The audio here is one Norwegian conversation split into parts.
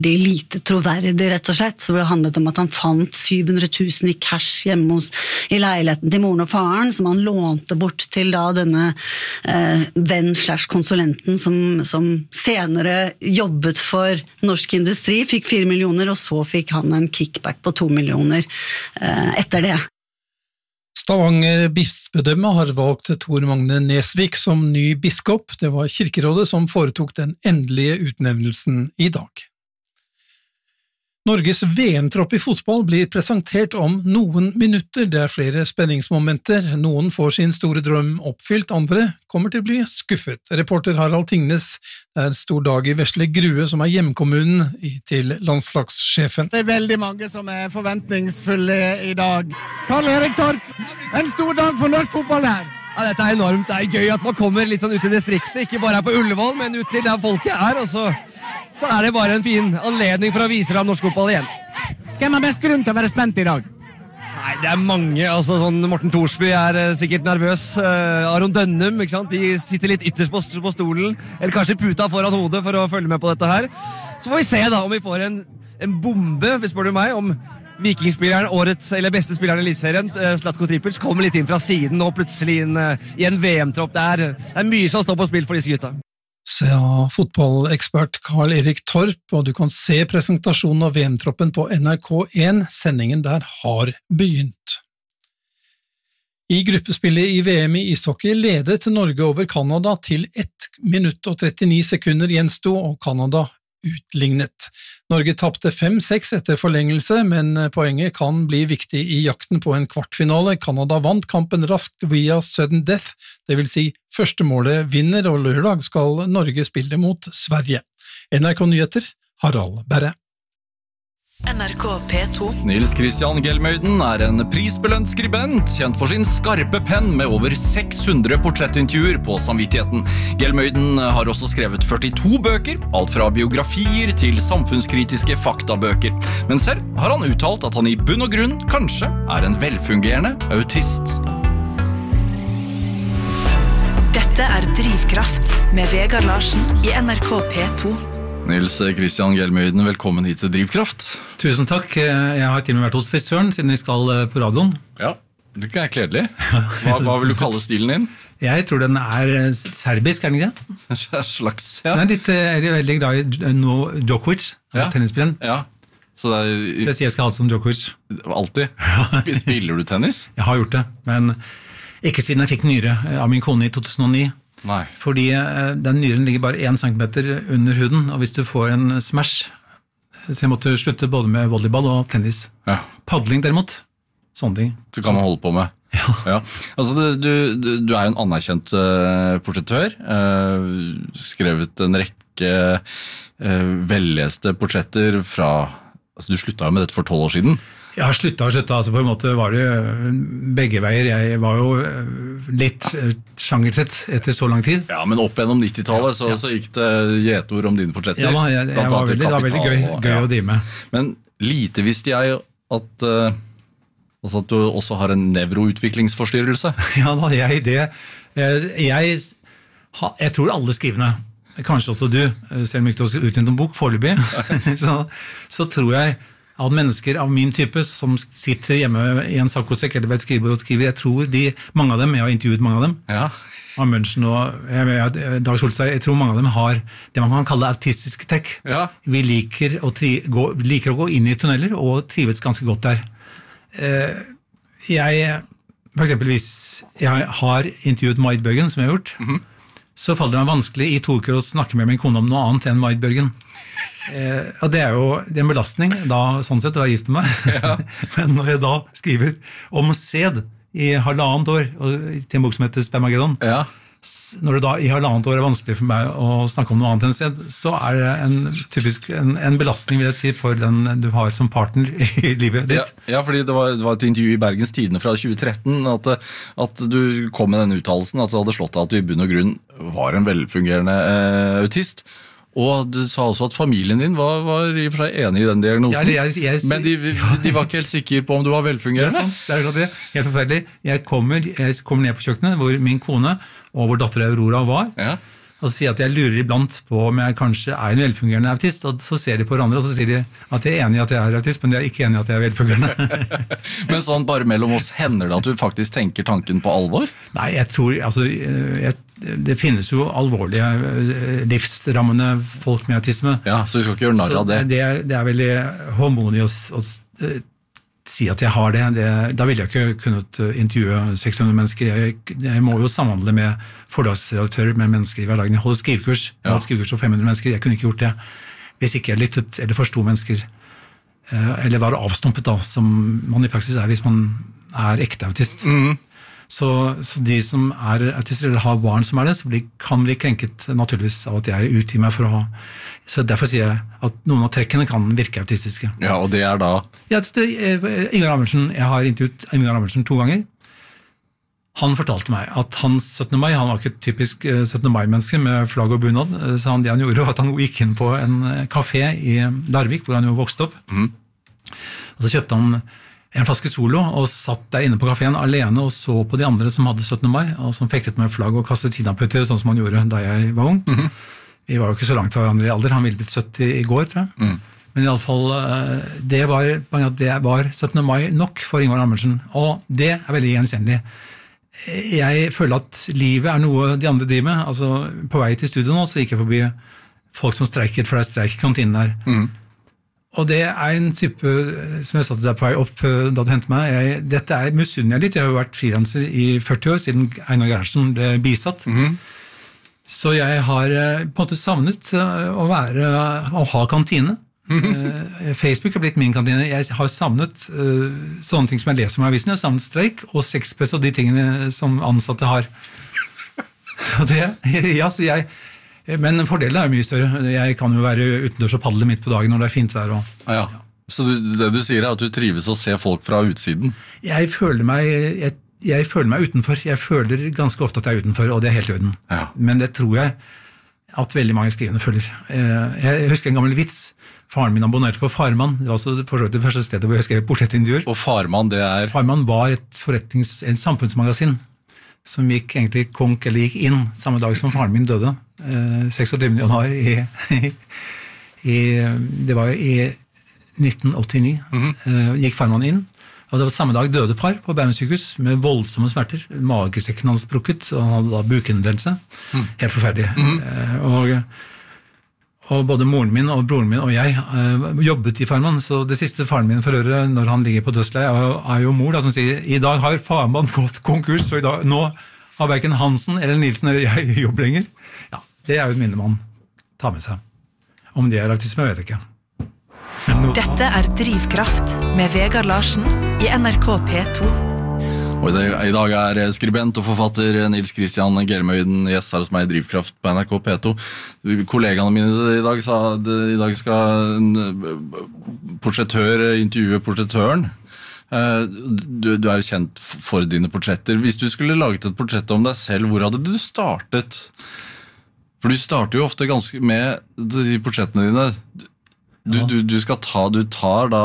Det lite troverdig, rett og slett, så det handlet om at han fant 700 000 i cash hjemme i leiligheten til moren og faren, som han lånte bort til da denne venn/konsulenten som senere jobbet for Norsk Industri, fikk 4 millioner, og så fikk han en kickback på 2 millioner etter det. Stavanger bispedømme har valgt Tor Magne Nesvik som ny biskop. Det var kirkerådet som foretok den endelige utnevnelsen i dag. Norges VM-tropp i fotball blir presentert om noen minutter. Det flere spenningsmomenter. Noen får sin store drøm oppfylt, andre kommer til å bli skuffet. Reporter Harald Tingnes, det en stor dag i Vesle Grue, som hjemkommunen til landslagssjefen. Det veldig mange som forventningsfulle i dag. Karl Erik Torp, en stor dag for norsk fotball her. Ja, dette enormt. Det gøy at man kommer litt sånn ut i distriktet, ikke bare på Ullevål, men ut til der folket og så det bare en fin anledning for å vise dem norsk fotball igjen. Hvem har best grunn til å være spent i dag? Nei, det mange, sånn Morten Thorsby sikkert nervøs, Aron Dønnum, ikke sant? De sitter litt ytterst på stolen, eller kanskje puta foran hodet for å følge med på dette her. Så får vi se da om vi får en bombe, hvis spør du meg, om Vikingspilleren, årets eller beste spilleren i elitserien, Zlatko Tripic, kommer litt inn fra siden og plutselig i en VM-tropp. Det mye som står på spill for disse gutta. Sa fotballekspert Karl Erik Torp, og du kan se presentasjonen av VM-troppen på NRK1. Sendingen der har begynt. I gruppespillet i VM i ishockey ledet Norge over Kanada til 1 minutt og 39 sekunder gjensto, og Kanada utlignet. Norge tapte 5-6 etter forlengelse, men poenget kan bli viktig i jakten på en kvartfinale. Kanada vant kampen raskt via sudden death, det vil si første målet vinner, og lørdag skal Norge spille mot Sverige. NRK Nyheter, Harald Berre. NRK P2. Nils Christian Gelmøyden en prisbelønt skribent, kjent for sin skarpe penn med over 600 portrettintervjuer på samvittigheten. Gelmøyden har også skrevet 42 bøker, alt fra biografier til samfunnskritiske faktabøker. Men selv har han uttalt at han i bunn og grunn kanskje en velfungerende autist. Dette Drivkraft med Vegard Larsen i NRK P2. Nils Christian Gelmøyden, velkommen hit til Drivkraft. Tusen takk. Jeg har til og med vært hos frisøren, siden vi skal på radioen. Ja, det kledelig. Hva vil du kalle stilen din? Jeg tror den serbisk, den ikke? En slags, ja. Den jeg veldig glad i Djokovic, tennisspilleren. Ja. Så jeg sier jeg skal ha det som Djokovic. Alltid? Spiller du tennis? Jeg har gjort det, men ikke siden jeg fikk nyre av min kone i 2009. Nei. Fordi den nyren ligger bare 1 centimeter under huden, og hvis du får en smash, så jeg måtte slutte både med volleyball og tennis. Ja. Paddling derimot, sånne ting. Så kan man holde på med. Ja. Altså, du jo en anerkjent portrettør, skrevet en rekke velleste portretter fra, altså du sluttet jo med dette for 12 år siden. Jeg har sluttet, altså på en måte var det begge veier. Jeg var jo litt sjangertrett etter så lang tid. Ja, men opp gjennom 90-tallet så gikk det gjetord om dine portretter. Ja, det var veldig gøy å drive med. Men lite visste jeg at du også har en nevroutviklingsforstyrrelse. Ja, da jeg tror alle skrivende, kanskje også du, selv om ikke du har utgitt en bok foreløpig, så tror jeg at mennesker av min type som sitter hjemme i en sakkosekk eller ved et skrivebord og skriver, jeg tror mange av dem, jeg har intervjuet mange av dem, av München og Dag Schultze, jeg tror mange av dem har det man kan kalle autistiske trekk. Ja. Vi liker å gå inn i tunneler og trives ganske godt der. For eksempel hvis jeg har intervjuet Marit Bjørgen, som jeg har gjort, så faller det meg vanskelig i 2 uker å snakke med min kone om noe annet enn Marit Bjørgen. Og det jo en belastning da, sånn sett, å være gift med meg. Ja. Men når jeg da skriver om sæd i 1,5 år til en bok som heter Spermageddon, når det da i 1,5 år vanskelig for meg å snakke om noe annet enn sæd, så det typisk en belastning, vil jeg si, for den du har som partner i livet ditt. Ja, fordi det var et intervju i Bergens Tidende fra 2013 at du kom med denne uttalelsen, at du hadde slått deg at du i bunn og grunn var en velfungerende autist. Og du sa også at familien din var i og for seg enig i den diagnosen, men de var ikke helt sikre på om du var velfungerende. Det er det, helt forferdelig. Jeg kommer ned på kjøkkenet hvor min kone og vår datter Aurora var, og så sier jeg at jeg lurer iblant på om jeg kanskje en velfungerende autist, og så ser de på hverandre, og så sier de at jeg enig i at jeg autist, men de ikke enig i at jeg velfungerende. Men sånn bare mellom oss, hender det at du faktisk tenker tanken på alvor? Nei, jeg tror, altså, det finnes jo alvorlige livsrammende folk med autisme. Ja, så vi skal ikke gjøre narr av det. Så det veldig hormonig å si at jeg har det. Da ville jeg ikke kunnet intervjue 600 mennesker. Jeg må jo samhandle med forlagsredaktører, med mennesker i hverdagen. Jeg holder skrivekurs. Jeg har holdt skrivekurs for 500 mennesker. Jeg kunne ikke gjort det hvis ikke jeg lyttet eller forstod mennesker. Eller var avstumpet da, som man i praksis hvis man ekte autist. Så de som autister eller har barn som det, så kan bli krenket naturligvis av at jeg utgir meg for å ha. Så derfor sier jeg at noen av trekkene kan virke autistiske. Ja, og det da? Ja, Ingar Amundsen, jeg har intervjuet Ingar Amundsen 2 ganger. Han fortalte meg at hans 17. mai, han var ikke et typisk 17. mai-menneske med flagg og bunad, så det han gjorde var at han gikk inn på en kafé i Larvik, hvor han jo vokste opp. Og så kjøpte han en flaske Solo og satt der inne på kaféen alene og så på de andre som hadde 17. mai, og som fektet med flagg og kastet kinaputter, sånn som han gjorde da jeg var ung. Vi var jo ikke så langt til hverandre i alder, han ville blitt 70 i går, tror jeg. Men i alle fall, det var 17. mai nok for Ingar Amundsen, og det veldig gjenkjennelig. Jeg føler at livet noe de andre driver med. Altså, på vei til studio nå, så gikk jeg forbi folk som streiket, for det streik i kantinen der. Og det en type, som jeg sa til deg på vei opp da du hentet meg, dette misunner jeg litt. Jeg har jo vært frilanser i 40 år, siden Einar Gerhardsen ble bisatt. Så jeg har på en måte savnet å ha kantine. Facebook har blitt min kantine. Jeg har savnet sånne ting som jeg leser om i avisen. Jeg har savnet streik og sexpress og de tingene som ansatte har. Men fordelen jo mye større. Jeg kan jo være utendørs og padle midt på dagen når det fint vær. Ja. Så det du sier at du trives å se folk fra utsiden? Jeg føler meg utenfor. Jeg føler ganske ofte at jeg utenfor, og det helt i orden. Ja. Men det tror jeg at veldig mange skrivende føler. Jeg husker en gammel vits. Faren min abonnerte på Farman. Det var også det første stedet hvor jeg skrev portrettintervjuer. Og Farman, Farman var en samfunnsmagasin som gikk egentlig konk, eller gikk inn samme dag som faren min døde. 26. januar det var i 1989. Gikk Farman inn. Og det var samme dag døde far på Bærum sykehus med voldsomme smerter. Magesekken hans brukket, og han hadde da bukhinnebetennelse. Helt forferdelig. Og både moren min og broren min og jeg jobbet i Farman, så det siste faren min for øre når han ligger på dødsleiet jo mor da, som sier, i dag har Farman gått konkurs, og nå har hverken Hansen eller Nilsen eller jeg jobb lenger. Ja, det jo et minne man tar med seg. Om det autisme, vet jeg ikke. Dette Drivkraft med Vegard Larsen i NRK P2. Og i dag skribent og forfatter Nils Christian Gelmøyden gjest her hos meg i Drivkraft på NRK P2. Kollegaene mine i dag sa at i dag skal en portrettør intervjue portrettøren. Du jo kjent for dine portretter. Hvis du skulle laget et portrett om deg selv, hvor hadde du startet? For du starter jo ofte ganske med de portrettene dine. Du tar da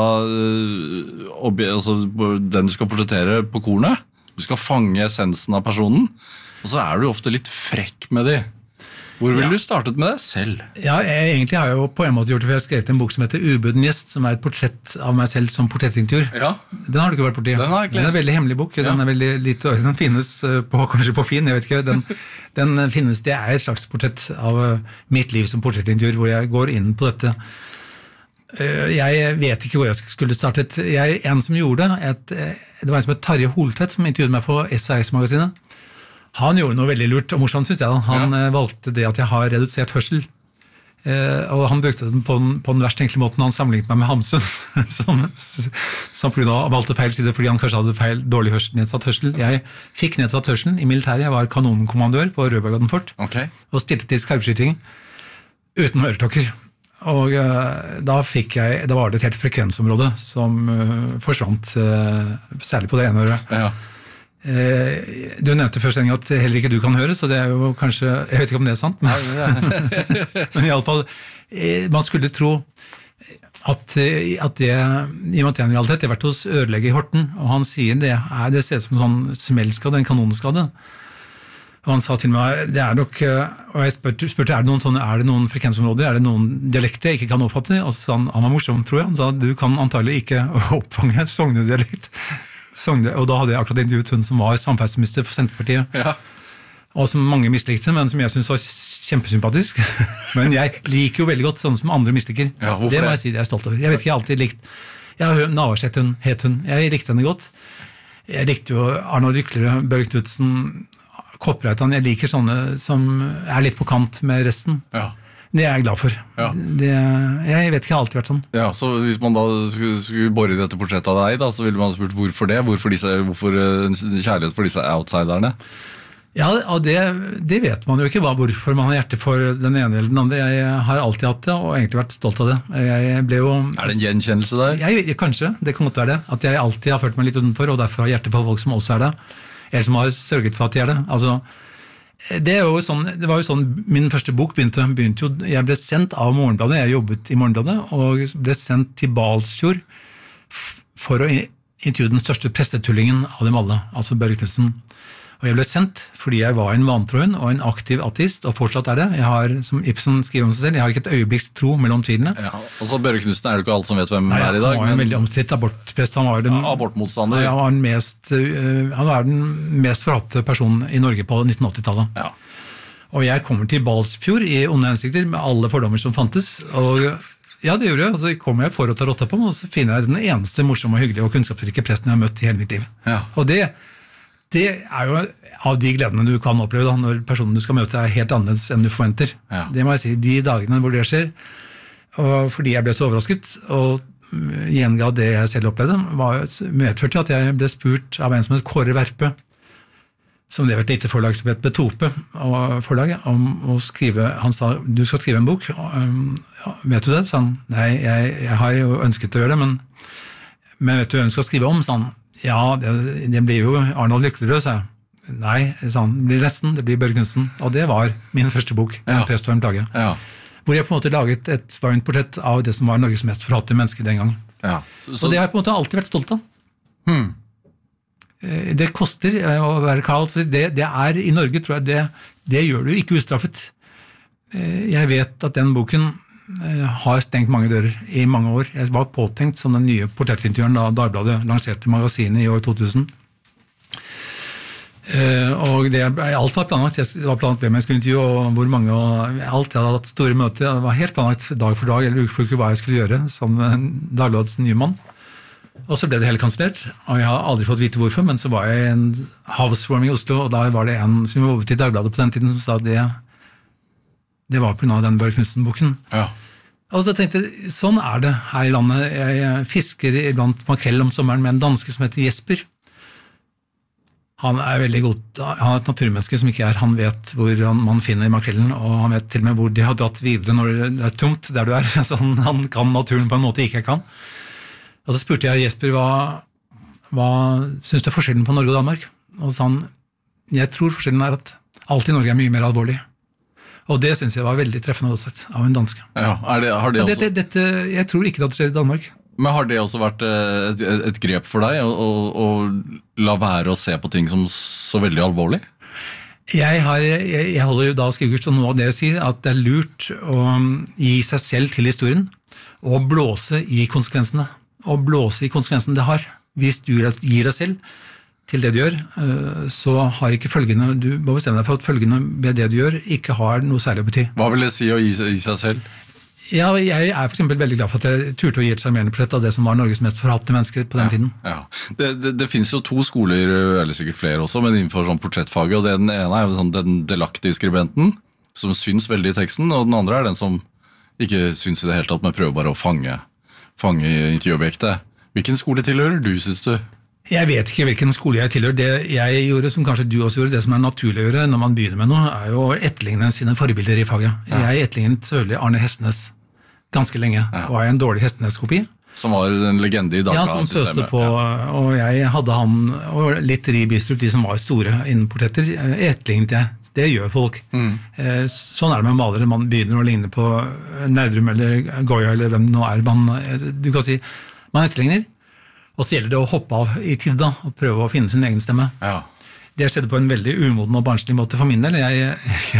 den du skal portrettere på kornet. Du skal fange essensen av personen, og så du ofte litt frekk med de. Hvor ville du startet med deg selv? Ja, egentlig har jeg jo på en måte gjort det, for jeg har skrevet en bok som heter Ubuden gjest, som et portrett av meg selv som portrettintervjuer. Ja. Den har du ikke vært borti. Den har jeg ikke lest. Den en veldig hemmelig bok. Den veldig lite, den finnes kanskje på Finn, jeg vet ikke. Den finnes, det et slags portrett av mitt liv som portrettintervjuer, hvor jeg går inn på dette. Jeg vet ikke hvor jeg skulle startet. En som gjorde det var en som het Tarje Holtvedt, som intervjuet meg på SAS-magasinet. Han gjorde noe veldig lurt og morsomt, synes jeg. Han valgte det at jeg har redusert hørsel. Og han brukte den på den verst tenkelige måten. Han sammenlignet meg med Hamsun, som på grunn av valgte feil side, fordi han kanskje hadde dårlig nedsatt hørsel. Jeg fikk nedsatt hørselen i militæret. Jeg var kanonkommandør på Rødbergaden fort, og stilte til skarpskyting uten øreklokker. Og da var det et helt frekvensområde som forsvant, særlig på det ene øret. Ja. Du nevnte først en gang at heller ikke du kan høre, så det jo kanskje, jeg vet ikke om det sant, men i alle fall, man skulle tro at det, i og med at en realitet, jeg har vært hos ødelege i Horten, og han sier det ser ut som en sånn smellskade, en kanonskade. Og han sa til meg, det nok, og jeg spurte, er det noen frekvensområder, er det noen dialekter jeg ikke kan oppfatte? Og så han var morsom, tror jeg. Han sa, du kan antagelig ikke oppfange Sogne-dialekt. Og da hadde jeg akkurat intervjuet hun som var samferdselsminister for Senterpartiet. Ja. Og som mange mislikte, men som jeg synes var kjempesympatisk. Men jeg liker jo veldig godt sånn som andre misliker. Ja, det må jeg si, det er jeg stolt over. Jeg vet ikke, jeg har alltid likt, Navarsete het hun, jeg likte henne godt. Jeg likte jo Arnold Ryklerud, Børge Knudsen, Koppreitan, jeg liker sånne som litt på kant med resten. Ja. Det jeg glad for. Ja. Jeg vet ikke, jeg har alltid vært sånn. Ja, så hvis man da skulle bore i dette portrettet av deg, da, så ville man spurt hvorfor det? Hvorfor kjærlighet for disse outsiderne? Ja, og det vet man jo ikke, hvorfor man har hjerte for den ene eller den andre. Jeg har alltid hatt det, og egentlig vært stolt av det. Jeg ble jo... Er det en gjenkjennelse der? Kanskje, det kan godt være det. At jeg alltid har følt meg litt utenfor, og derfor har hjerte for folk som også det. Eller som har sørget for at de det. Altså, det var jo sånn, min første bok begynte jo, jeg ble sendt av Morgenbladet, jeg jobbet i Morgenbladet, og ble sendt til Balsfjord for å intervjue den største prestetullingen av dem alle, altså Børge Knudsen. Og jeg ble sendt fordi jeg var en vantro og en aktiv ateist, og fortsatt det. Jeg har, som Ibsen skriver om seg selv, jeg har ikke et øyeblikks tro mellom tvilene. Ja, og så Børge Knudsen det jo ikke alle som vet hvem i dag. Han var en veldig omstridt abortprest. Han var abortmotstander. Han var den mest forhatte personen i Norge på 1980-tallet. Ja. Og jeg kommer til Balsfjord i onde hensikter med alle fordommer som fantes, og ja, det gjorde jeg. Og så kommer jeg for å ta rotta på meg, og så finner jeg den eneste morsomme, hyggelige og kunnskapsrike presten jeg har møtt i hele mitt liv. Ja. Og det jo av de gledene du kan oppleve da, når personen du skal møte helt annerledes enn du forventer. Ja. Det må jeg si, de dagene hvor det skjer, og fordi jeg ble så overrasket, og gjenga det jeg selv opplevde, medførte at jeg ble spurt av en som het Kåre Verpe, som det var et lite forlag som het Betope, forlaget, om å skrive, han sa, du skal skrive en bok, vet du det? Så han, nei, jeg har jo ønsket å gjøre det, men vet du hva jeg skal skrive om? Så han, ja, det blir jo Arnold Ryklerud, sa jeg. Nei, sånn, det blir resten, det blir Børge Knudsen. Og det var min første bok, En prest for en plage. Ja. Hvor jeg på en måte laget et varmt portrett av det som var Norges mest forhatte menneske den gang. Ja. Og det har jeg på en måte alltid vært stolt av. Det koster å være kald. Det i Norge, tror jeg, det gjør du ikke ustraffet. Jeg vet at den boken har stengt mange dører i mange år. Jeg var påtenkt som den nye portrettintervjueren da Dagbladet lanserte magasinet i år 2000. Og alt var planlagt. Det var planlagt hvem jeg skulle intervjue, og hvor mange, og alt. Jeg hadde hatt store møter. Det var helt planlagt dag for dag, eller uke for uke, hva jeg skulle gjøre som Dagbladets nye mann. Og så ble det helt kansellert, og jeg har aldri fått vite hvorfor, men så var jeg i en housewarming i Oslo, og da var det en som jobbet i Dagbladet på den tiden som sa det var på grunn av den Børge Knudsen-boken. Ja. Og da tenkte jeg, sånn det her i landet. Jeg fisker iblant makrell om sommeren med en danske som heter Jesper. Han veldig god, han et naturmenneske som ikke han vet hvor man finner makrellen, og han vet til og med hvor de har dratt videre når det tomt der du så han kan naturen på en måte ikke jeg kan. Og så spurte jeg Jesper, hva synes du forskjellen på Norge og Danmark? Og så sa han, jeg tror forskjellen at alt i Norge mye mer alvorlig. Og det synes jeg var veldig treffende oppsett av en danske. Ja, har det også... jeg tror ikke det skjer i Danmark. Men har det også vært et grep for deg å la være å se på ting som så veldig alvorlig? Jeg holder jo da skrivekurs, og noe av det jeg sier, at det lurt å gi seg selv til historien, og blåse i konsekvensene. Og blåse i konsekvensene det har. Hvis du gir deg selv til det du gjør, så har ikke følgende, du må bestemme deg for at følgende ved det du gjør ikke har noe særlig å bety. Hva vil det si å gi seg selv? Ja, jeg for eksempel veldig glad for at jeg turte å gi et charmerende portrett av det som var Norges mest forhatte mennesker på den tiden. Ja. Det finnes jo 2 skoler, eller sikkert flere også, men innenfor sånn portrettfaget, og den ene jo sånn, den delaktige skribenten, som syns veldig i teksten, og den andre den som ikke syns i det hele tatt, men prøver bare å fange intervjuobjektet. Hvilken skole tilhører du, synes du? Jeg vet ikke hvilken skole jeg tilhører. Det jeg gjorde, som kanskje du også gjorde, det som naturlig å gjøre når man begynner med noe, jo å etterligne sine forbilder i faget. Ja. Jeg etterlignet selvfølgelig Arne Hestnes ganske lenge, og var en dårlig Hestnes-kopi. Som var en legende i Dagbladet-systemet. Ja, som pøste på, og jeg hadde han, og litt Ribistrup, de som var store innen portretter, etterlignet jeg. Det gjør folk. Sånn det med malere. Man begynner å ligne på Nerdrum eller Goya, eller hvem det nå du kan si, man etterligner. Og så gjelder det å hoppe av i tid da, og prøve å finne sin egen stemme. Ja. Det skjedde på en veldig umoden og barnslig måte for min del. Jeg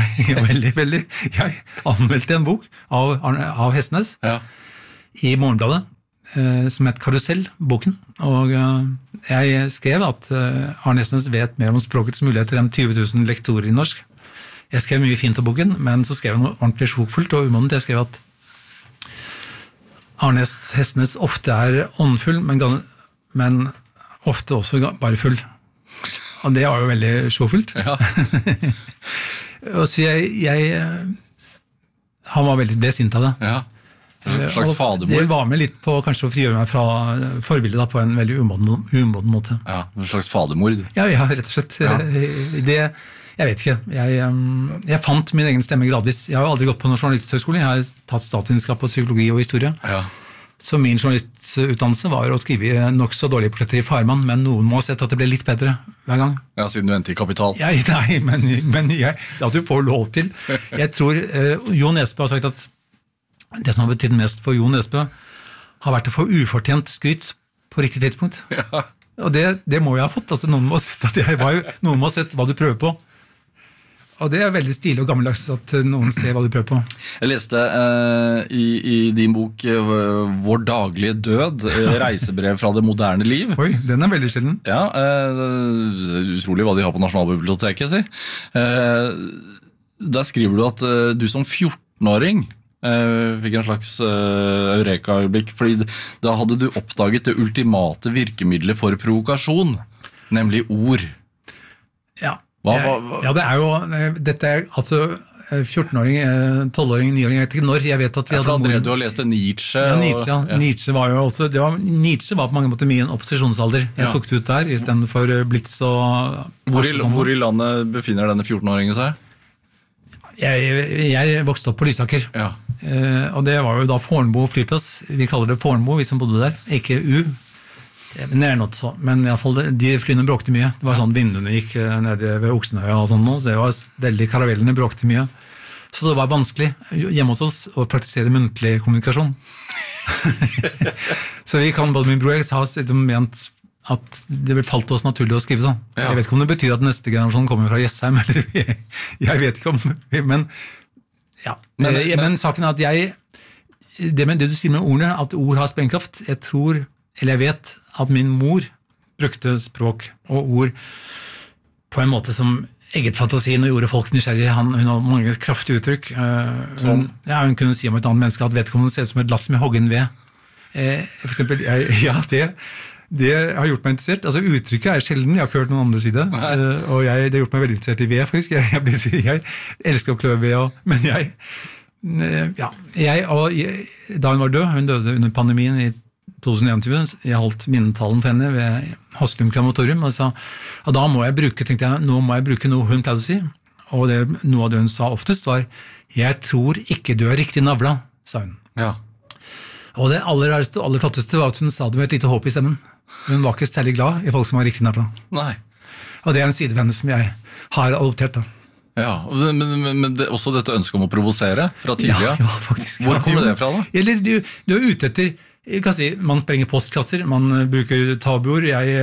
anmeldte en bok av Hestnes i Morgenbladet, som het Karusell, boken. Og jeg skrev at Arne Hestnes vet mer om språkets muligheter enn 20 000 lektorer i norsk. Jeg skrev mye fint om boken, men så skrev jeg noe ordentlig sjokfullt og umodent. Jeg skrev at Arne Hestnes ofte åndfull, men ofte også bare full. Og det var jo veldig sjokfullt. Ja. Og så han var veldig sint av det. Ja. En slags fadermord. Det var med litt på kanskje å frigjøre meg fra forbildet på en veldig umoden måte. Ja, en slags fadermord. Ja, rett og slett. Ja. Jeg vet ikke. Jeg fant min egen stemme gradvis. Jeg har jo aldri gått på noen journalisthøyskole. Jeg har tatt statsvitenskap og psykologi og historie. Ja. Så min journalistutdannelse var å skrive nok så dårlige portretter i Farmann, men noen må ha sett at det ble litt bedre hver gang. Ja, siden du endte i Kapital. Nei, men at du får lov til. Jeg tror Jo Nesbø har sagt at det som har betydd mest for Jo Nesbø har vært å få ufortjent skryt på riktig tidspunkt. Ja. Og det må jeg ha fått. Altså, noen må ha sett hva du prøver på. Og det veldig stilig og gammeldags at noen ser hva du prøver på. Jeg leste i din bok Vår daglige død, reisebrev fra det moderne liv. Oi, den veldig sjelden. Ja, utrolig hva de har på Nasjonalbiblioteket, si. Der skriver du at du som 14-åring fikk en slags eureka-øyeblikk, fordi da hadde du oppdaget det ultimate virkemiddelet for provokasjon, nemlig ord. Ja. Ja, dette altså 14-åring, 12-åring, 9-åring, jeg vet ikke når, jeg vet at vi hadde... Du har lest Nietzsche. Ja, Nietzsche var jo også, Nietzsche var på mange måter mye en opposisjonsalder. Jeg tok det ut der, i stedet for Blitz og... Hvor i landet befinner denne 14-åringen seg? Jeg vokste opp på Lysaker, og det var jo da Fornbo flyplass. Vi kaller det Fornbo, vi som bodde der, ikke U. Men i alle fall, de flyene bråkte mye. Det var sånn vinduene gikk nede ved Oksenøya og sånn, så det var veldig karavellene bråkte mye. Så det var vanskelig hjemme hos oss å praktisere muntlig kommunikasjon. Så vi kan, både min bror og jeg, har ment at det falt oss naturlig å skrive sånn. Ja. Jeg vet ikke om det betyr at neste generasjon kommer fra Jessheim, eller jeg vet ikke om, men ja. Men saken at det du sier med ordene, at ord har sprengkraft, jeg vet at min mor brukte språk og ord på en måte som eget fantasien og gjorde folk nysgjerrige. Hun har mange kraftige uttrykk. Hun kunne si om et annet menneske at vedkommende ser ut som et lass med hoggen ved. For eksempel, det har gjort meg interessert. Altså, uttrykket sjelden, jeg har ikke hørt noen andre si det. Og det har gjort meg veldig interessert i ved, faktisk. Jeg elsker å klø ved, men da hun var død, hun døde under pandemien i 2021, jeg holdt minnetalen for henne ved Haslum Krematorium, og da må jeg bruke noe hun pleide å si, og noe av det hun sa oftest var, jeg tror ikke du riktig navla, sa hun. Ja. Og det aller flotteste var at hun sa det med et lite håp i stemmen. Hun var ikke særlig glad i folk som var riktig navla. Nei. Og det en side ved henne som jeg har adoptert da. Ja, men også dette ønsket om å provosere fra tidligere. Ja, faktisk. Hvor kommer det fra da? Eller du ute etter, jeg kan si, man sprenger postkasser, man bruker tabuord.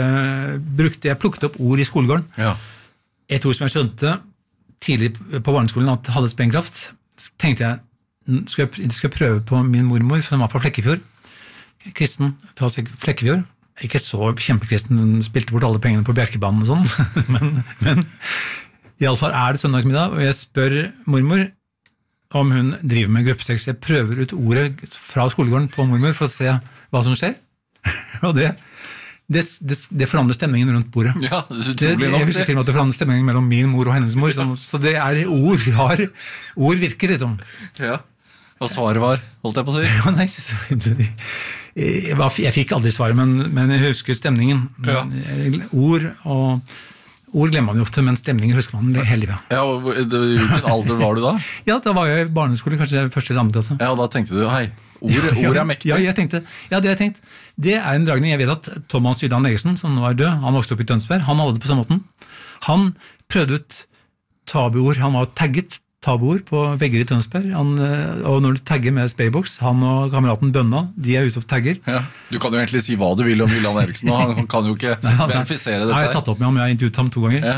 Jeg plukket opp ord i skolegården. Ja. Et ord som jeg skjønte tidlig på barneskolen at hadde sprengkraft, tenkte jeg, skal jeg prøve på min mormor, som var fra Flekkefjord. Kristen fra Flekkefjord. Ikke så kjempekristen, hun spilte bort alle pengene på Bjerkebanen og sånn, men i alle fall det søndagsmiddag, og jeg spør mormor om hun driver med gruppesex. Jeg prøver ut ordet fra skolegården på mormor for å se hva som skjer. Og det forandrer stemningen rundt bordet. Ja, det jeg husker til og med at det forandrer stemningen mellom min mor og hennes mor. Så det ord. Ord virker, liksom. Ja. Og svaret var, holdt jeg på å si? Ja, nei, jeg fikk aldri svaret, men jeg husker stemningen. Ja. Ord glemmer man jo ofte, men stemninger husker man hele livet. Ja, og hvilken alder var du da? Ja, da var jeg i barneskole, kanskje første eller andre klasse. Ja, og da tenkte du, hei, ord mektig. Ja, det har jeg tenkt. Det en dragning. Jeg vet at Thomas Ydland Eriksen, som nå død, han vokste opp i Tønsberg, han hadde det på samme måten. Han prøvde ut tabuord, han var tagget tabuord på vegger i Tønsberg, og når du tagger med Spraybox, han og kameraten Bønna, de ute og tagger. Ja, du kan jo egentlig si hva du vil om Ydland Eriksen, og han kan jo ikke verifisere dette. Jeg har tatt opp med ham, jeg har intervjuet ham 2 ganger. Ja.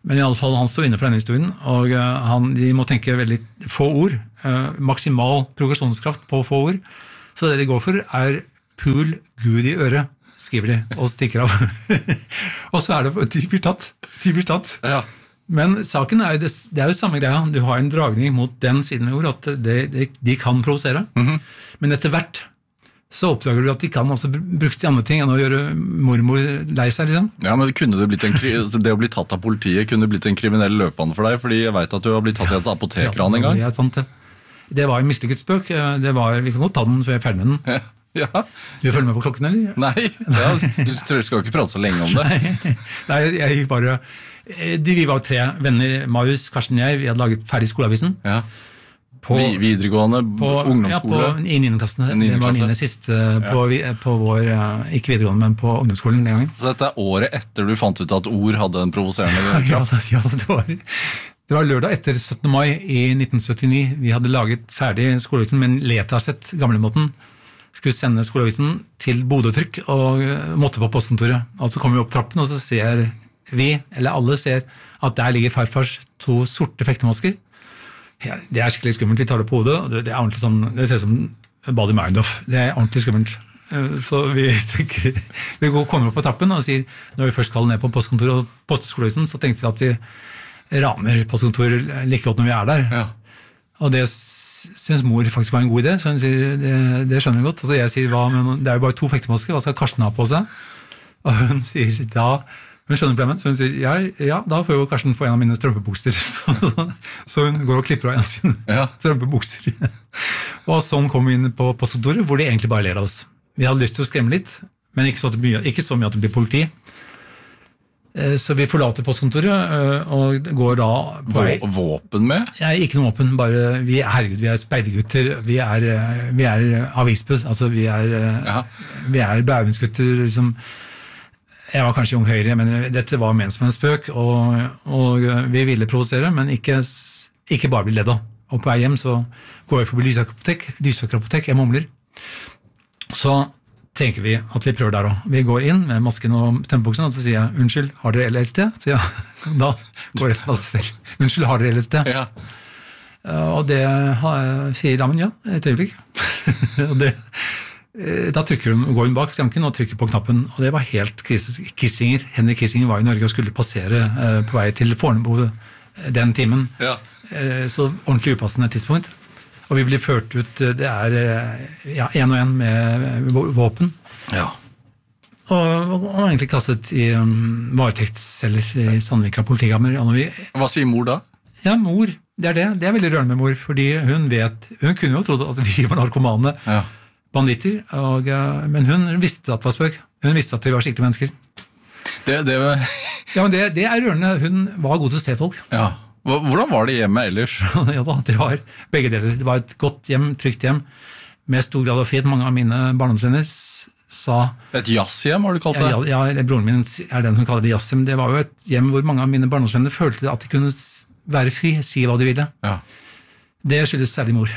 Men i alle fall, han står inne for denne historien, og de må tenke veldig få ord, maksimal progresjonskraft på få ord. Så det de går for er pul Gud i øret, skriver de, og stikker av. Og så de blir tatt. Ja. Men saken det er jo samme greia, du har en dragning mot den siden av ord, at de kan provosere. Men etter hvert så oppdager du at de kan også brukes til andre ting enn å gjøre mormor lei seg, liksom. Ja, men det å bli tatt av politiet kunne blitt en kriminell løpebane for deg, fordi jeg vet at du har blitt tatt i et apotekran en gang. Ja, sant det. Det var en mislykket spøk. Vi kan godt ta den før jeg er ferdig med den. Ja. Du følger med på klokken, eller? Nei, du skal jo ikke prate så lenge om det. Nei, jeg bare... Vi var 3 venner, Marius, Karsten og jeg, vi hadde laget ferdig skoleavisen. Ja. På videregående, ungdomsskole? Ja, i 9. klassen. Det var 9. siste på vår, ikke videregående, men på ungdomsskolen den gangen. Så dette året etter du fant ut at ord hadde en provoserende kraft? Ja, det var lørdag etter 17. mai i 1979. Vi hadde laget ferdig skoleavisen med en letasett, gamlemåten. Skulle sende skoleavisen til Bodø-trykk og måtte på postkontoret. Og så kommer vi opp trappen, og så ser vi, eller alle ser, at der ligger farfars 2 sorte fektemasker. Ja, det er skikkelig skummelt, vi tar det på hodet, og det er ordentlig sånn, det ser ut som Badi Meinhof, det er ordentlig skummelt. Så vi tenker, vi kommer opp på trappen og sier, når vi først skal ned på postkontoret og poste skoleavisen, så tenkte vi at vi raner postkontoret like godt når vi er der. Ja. Og det synes mor faktisk var en god idé, så hun sier, det skjønner vi godt. Og så jeg sier, men det er jo bare 2 fektemasker, hva skal Karsten ha på seg? Og hun sier, hun skjønner problemet, så hun sier, ja, da får jo Karsten få en av mine strømpebukser. Så hun går og klipper av en av sine strømpebukser. Og sånn kom vi inn på postkontoret, hvor de egentlig bare ler av oss. Vi hadde lyst til å skremme litt, men ikke så mye at det blir politi. Så vi forlater postkontoret og går da på vei. Våpen med? Ja, ikke noe våpen, bare vi er speidergutter, vi er avisbud, altså vi er Bauensgutter, liksom. Jeg var kanskje ung høyre, men dette var ment som en spøk, og vi ville provosere, men ikke bare bli ledd av. Og på vei hjem så går jeg forbi Lysaker-apotek, jeg mumler. Så tenker vi at vi prøver der også. Vi går inn med masken og stemmebuksen, og så sier jeg, unnskyld, har dere LSD? Så ja, da går resten av seg selv. Unnskyld, har dere LSD? Ja. Og det sier damen, ja, et øyeblikk. Og da går hun bak skranken og trykker på knappen, og det var helt Kissinger. Henrik Kissinger var i Norge og skulle passere på vei til Fornebu den timen. Ja. Så ordentlig upassende tidspunkt. Og vi blir ført ut, det er en og en med våpen. Ja. Og egentlig kastet i varetektsceller i Sandvika politikammer. Hva sier mor da? Ja, mor, det er veldig rørende med mor, fordi hun kunne jo trodd at vi var narkomane. Ja. Banditter, men hun visste at det var spøk. Hun visste at vi var skikkelige mennesker. Ja, men det er rørende. Hun var god til å se folk. Ja. Hvordan var det hjemme ellers? Ja da, det var begge deler. Det var et godt hjem, trygt hjem, med stor grad av frihet. Mange av mine barndomsvenner sa... Et jazzhjem, har du kalt det? Ja, broren min er den som kaller det jazzhjem. Det var jo et hjem hvor mange av mine barndomsvenner følte at de kunne være fri, si hva de ville. Ja. Det skyldes særlig mor.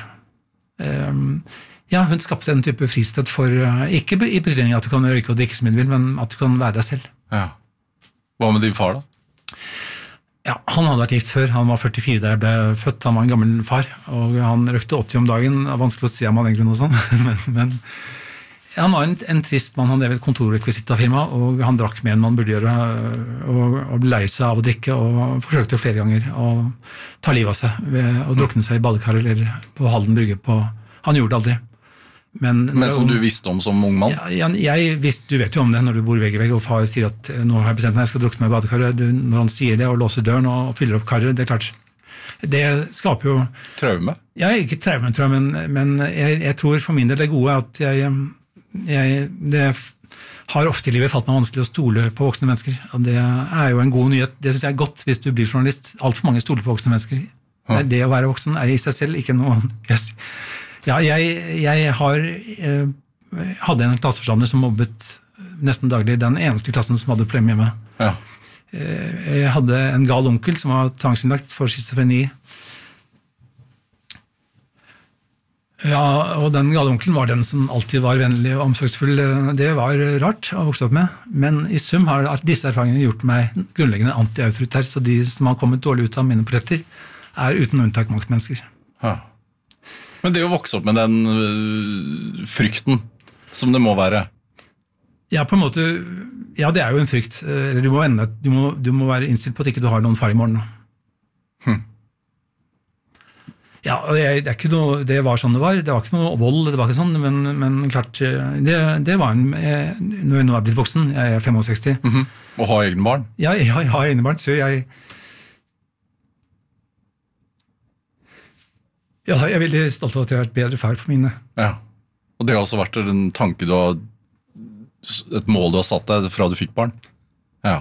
Ja, hun skapte en type fristed for, ikke i betydning at du kan røyke og drikke som du vil, men at du kan være deg selv. Ja. Hva med din far da? Ja, han hadde vært gift før, han var 44 da jeg ble født, han var en gammel far, og han røkte 80 om dagen, det er vanskelig å si om han den grunn og sånn, men han var en trist mann, han drev et kontorrekvisittafirma, og han drakk mer enn man burde gjøre, og ble lei seg av å drikke, og forsøkte flere ganger å ta livet av seg, ved å drukne seg i badekar eller på Halden brygge han gjorde det aldri. Men som du visste om som ung mann? Ja, du vet jo om det når du bor vegg i vegg, og far sier at nå har jeg bestemt meg, jeg skal drukne meg i badekaret. Når han sier det og låser døren og fyller opp karet, det er klart. Det skaper jo... Traume? Ja, ikke traume, tror jeg, men jeg tror for min del det gode at det har ofte i livet falt meg vanskelig å stole på voksne mennesker. Og det er jo en god nyhet. Det synes jeg er godt hvis du blir journalist. Alt for mange stoler på voksne mennesker. Ja. Det å være voksen er i seg selv ikke noe... Ja, jeg hadde en klasseforstander som mobbet nesten daglig, den eneste klassen som hadde problem hjemme. Ja. Jeg hadde en gal onkel som var tvangsinnlagt for schizofreni. Ja, og den gale onkelen var den som alltid var vennlig og omsorgsfull. Det var rart å vokse opp med, men i sum har disse erfaringene gjort meg grunnleggende anti-autoritær, så de som har kommet dårlig ut av mine portretter, uten unntak maktmennesker. Men det å vokse opp med den frykten, som det må være? Ja, på en måte, ja, det jo en frykt. Du må være innstilt på at ikke du har noen far i morgen. Ja, det var sånn det var ikke noe vold, det var ikke sånn, men klart, det var når jeg nå blitt voksen, jeg 65. Og ha egne barn? Ja, jeg har egne barn, så jeg er veldig stolt av at jeg har vært bedre far for mine. Ja, og det har også vært en tanke et mål du har satt deg fra du fikk barn? Ja.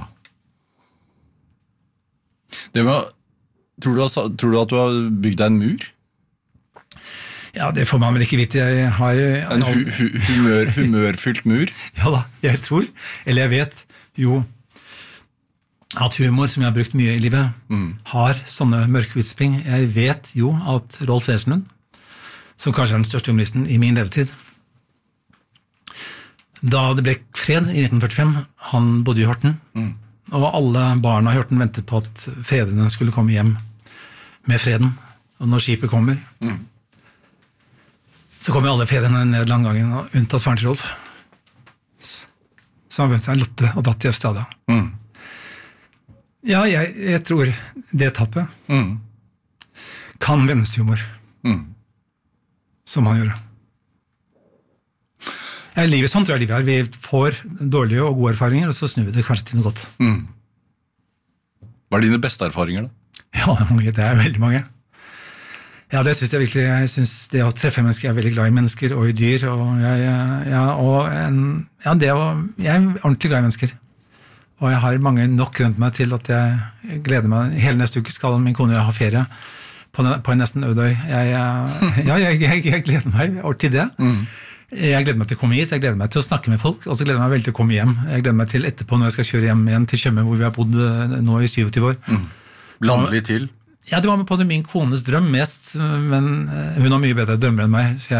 Tror du at du har bygd deg en mur? Ja, det får man vel ikke vite. Jeg har en humørfylt mur? Ja da, jeg tror, eller jeg vet jo at humor, som jeg har brukt mye i livet, har sånne mørke utspring. Jeg vet jo at Rolf Wesenlund, som kanskje den største humoristen i min levetid, da det ble fred i 1945, han bodde i Horten, og alle barna i Horten ventet på at fedrene skulle komme hjem med freden. Og når skipet kommer, så kommer alle fedrene ned langgangen, unntatt faren til Rolf. Så han vunnet seg en lotte og datt i Australia. Ja, jeg tror det tappet kan vendes til humor. Som han gjør. Ja, livet sånn tror jeg livet vi får dårlige og gode erfaringer, og så snur vi det kanskje til noe godt. Hva dine beste erfaringer da? Ja, det veldig mange. Ja, det synes jeg virkelig. Jeg synes det å treffe mennesker, jeg veldig glad i mennesker og i dyr, og jeg er ordentlig glad i mennesker. Og jeg har mange nok rundt meg til at jeg gleder meg. Hele neste uke skal min kone og jeg ha ferie på en nesten øde øy. Jeg gleder meg til det. Jeg gleder meg til å komme hit, jeg gleder meg til å snakke med folk, og så gleder jeg meg veldig til å komme hjem. Jeg gleder meg til etterpå når jeg skal kjøre hjem igjen til Tjøme, hvor vi har bodd nå i 27 år. Lander vi til? Ja, det var med på min kones drøm mest, men hun har mye bedre drømmer enn meg, så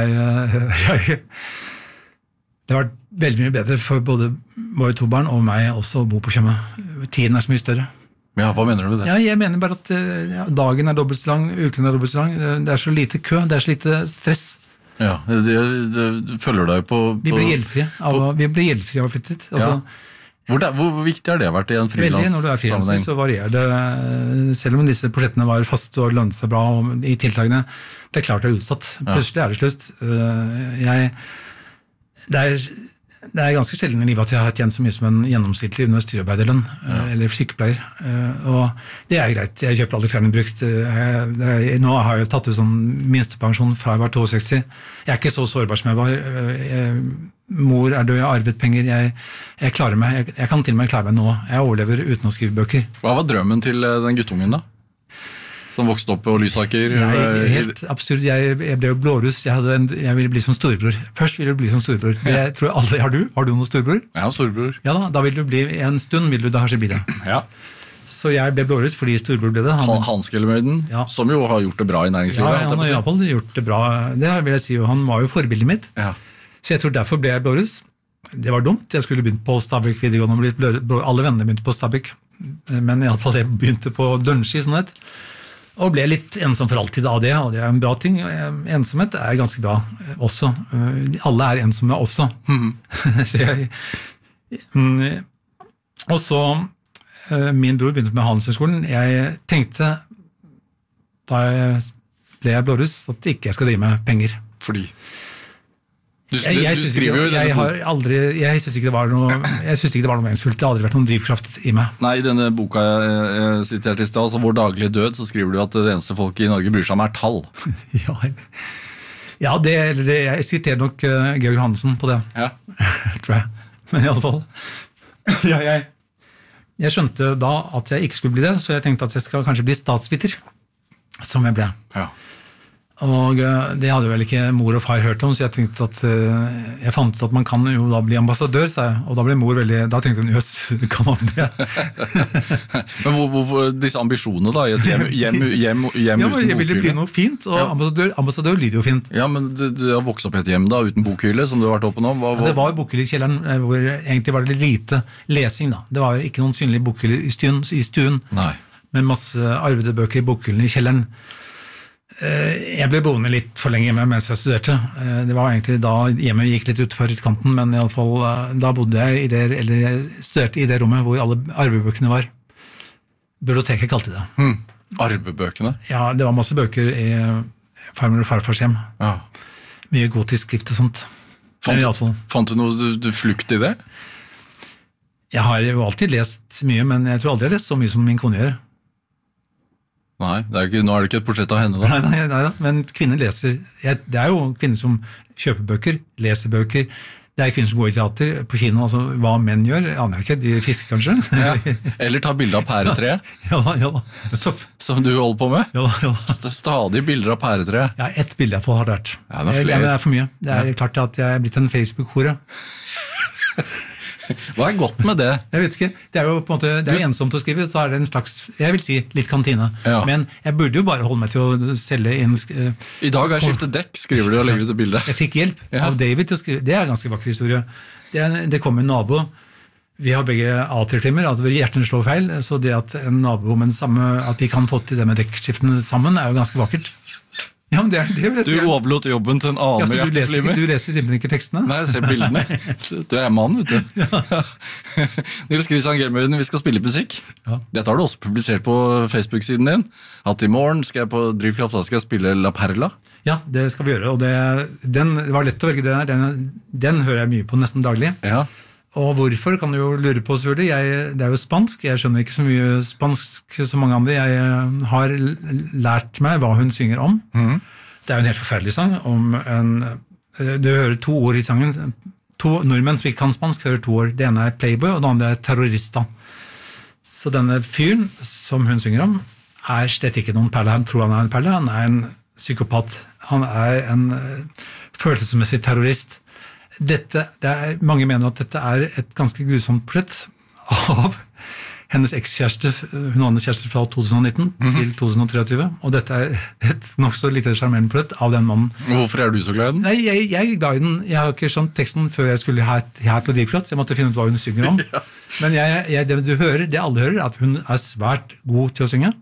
det har vært veldig mye bedre for både våre to barn og meg også å bo på Tjøme. Tiden så mye større. Ja, hva mener du med det? Ja, jeg mener bare at dagen dobbelt så lang, uken dobbelt så lang, det så lite kø, det så lite stress. Ja, det følger deg på... Vi blir gjeldfrie av å flyttet. Altså, Hvor viktig har det vært i en frilanssammenheng? Veldig, når du frilanser så varierer det, selv om disse prosjektene var fast og lønnet seg bra og i tiltakene, det klart det utsatt. Plutselig det slutt. Det ganske sjelden i livet at jeg har tjent så mye som en gjennomsnittlig industriarbeiderlønn, eller sykepleier, og det greit. Jeg kjøper aldri klærne brukt. Nå har jeg tatt ut sånn minstepensjon fra jeg var 62. Jeg ikke så sårbar som jeg var. Mor død, jeg har arvet penger. Jeg klarer meg. Jeg kan til og med klare meg nå. Jeg overlever uten å skrive bøker. Hva var drømmen til den guttungen da? Som vokste opp på Lysaker? Helt absurd. Jeg ble jo blåruss. Jeg ville bli som storebror. Først ville jeg bli som storebror. Jeg tror alle har du. Har du noen storebror? Ja, storebror. Ja, da vil du bli en stund, vil du da kanskje bli det. Ja. Så jeg ble blåruss fordi storebror ble det. Hans Gellemøyden, som jo har gjort det bra i næringslivet. Ja, han har i hvert fall gjort det bra. Det vil jeg si, og han var jo forbildet mitt. Ja. Så jeg tror derfor ble jeg blåruss. Det var dumt. Jeg skulle begynt på Stabæk videregående. Alle vennene begynte på Stabæk. Men i alle fall jeg begynte på Dønski, sånn et. Og ble litt ensom for alltid av det, og det en bra ting. Ensomhet ganske bra også. Alle ensomme også. Og så, min bror begynte med Handelshøyskolen. Jeg tenkte, da ble jeg blåruss, at ikke jeg skal drive med penger. Fordi? Jeg synes ikke det var noe meningsfullt. Det har aldri vært noen drivkraft i meg. Nei, i denne boka jeg siterte i sted, altså Vår daglige død, så skriver du at det eneste folk i Norge bryr seg om tall. Ja, jeg siterer nok Georg Hansen på det. Ja. Tror jeg. Men i alle fall. Jeg skjønte da at jeg ikke skulle bli det, så jeg tenkte at jeg skal kanskje bli statsviter, som jeg ble. Ja. Og det hadde vel ikke mor og far hørt om, så jeg tenkte at jeg fant ut at man kan jo da bli ambassadør, sa jeg, og da ble mor veldig, da tenkte hun, jøss, kan man det? Men hvorfor disse ambisjonene da, i et hjem uten bokhylle? Jeg ville bli noe fint, og ambassadør lyder jo fint. Ja, men du har vokst opp i et hjem da, uten bokhylle, som du har vært oppe nå. Ja, det var bokhylle i kjelleren, hvor egentlig var det lite lesing da. Det var ikke noen synlig bokhylle i stuen, Nei. med masse arvede bøker i bokhyllen i kjelleren. Jeg ble boende litt for lenge hjemme mens jeg studerte. Det var egentlig da hjemmet gikk litt utfor kanten, men i alle fall da bodde jeg jeg studerte i det rommet hvor alle arvebøkene var. Biblioteket kalte de det. Arvebøkene? Ja, det var masse bøker i farmor og farfars hjem. Ja. Mye gotisk skrift og sånt. Fant du noe flukt i det? Jeg har jo alltid lest mye, men jeg tror aldri jeg har lest så mye som min kone gjør. Nei, nå er det ikke et portrett av henne da. Nei, men kvinner leser, det er jo kvinner som kjøper bøker, leser bøker, det er kvinner som går i teater, på kino, altså hva menn gjør, aner jeg ikke, de fisker kanskje. Ja. Eller ta bilder av pæretre. Ja. Som du holder på med. Ja. Stadig bilder av pæretre. Ja, ett bilde jeg får har det vært. Ja, det er for mye. Det er klart at jeg er blitt en Facebook-hore. Hva er godt med det? Jeg vet ikke, det er jo på en måte, det er ensomt å skrive, så er det en slags, jeg vil si, litt kantine. Ja. Men jeg burde jo bare holde meg til å selge inn... I dag har jeg skiftet dekk, skriver du og legger ut et bilde. Jeg fikk hjelp av David til å skrive, det er en ganske vakker historie. Det kom en nabo, vi har begge A-trikklimmer, altså hjertene slår feil, så det at en nabo med den samme, at vi kan få til det med dekkskiftene sammen, er jo ganske vakkert. Ja, men det vil jeg si. Du overlot jobben til en annen med hjerteflimmer. Du leser simpelthen ikke tekstene? Nei, jeg ser bildene. Du er mann, vet du. Ja. Nils Kristian Gelmøyden, vi skal spille musikk. Ja. Dette har du også publisert på Facebook-siden din. At i morgen skal jeg på Drivkraft, da skal jeg spille La Perla. Ja, det skal vi gjøre, og det var lett å velge det der. Den hører jeg mye på nesten daglig. Ja. Og hvorfor kan du jo lure på, selvfølgelig. Det er jo spansk, jeg skjønner ikke så mye spansk som mange andre. Jeg har lært meg hva hun synger om. Det er jo en helt forferdelig sang om du hører 2 ord i sangen. 2 nordmenn som ikke kan spansk hører 2 ord. Det ene er playboy, og det andre er terrorista. Så denne fyren som hun synger om er slett ikke noen perle. Han tror han er en perle, han er en psykopat. Han er en følelsesmessig terrorist. Mange mener at dette er et ganske grusomt portrett av hennes ekskjæreste, hun hadde en kjæreste fra 2019 til 2023, og dette er et nok så lite charmerende portrett av den mannen. Hvorfor er du så glad i den? Nei, jeg er glad i den. Jeg har ikke skjønt teksten før jeg skulle her på Drivkraft, så jeg måtte finne ut hva hun synger om. Ja. Men det du hører, det alle hører, er at hun er svært god til å synge.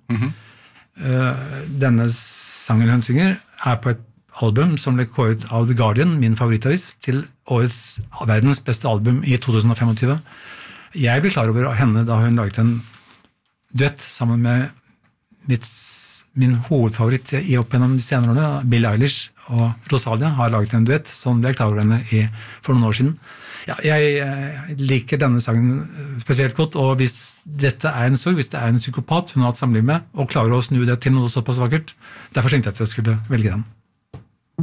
Denne sangen hun synger er på et album som ble kåret av The Guardian, min favorittavis, til årets verdens beste album i 2025. Jeg ble klar over henne da hun laget en duett sammen med min hovedfavoritt i opp gjennom de senere årene, Billie Eilish og Rosalia har laget en duett, som ble klar over henne for noen år siden. Ja, jeg liker denne sangen spesielt godt, og hvis dette er en sorg, hvis det er en psykopat hun har hatt samliv med, og klarer å snu det til noe såpass vakkert, derfor tenkte jeg at jeg skulle velge den.